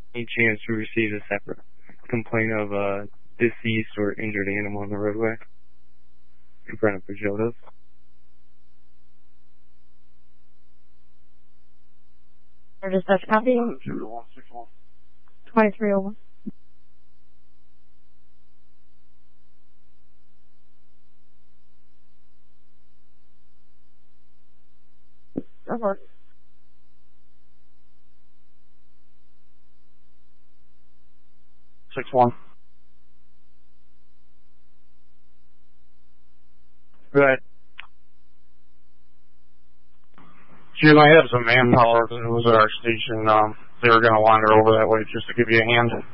Any chance we received a separate complaint of a deceased or injured animal on the roadway in front of Pajota's? Or dispatch copy? 2301. Over. One. Right. Jim, I have some manpower that was at our station. They were going to wander over that way just to give you a hand.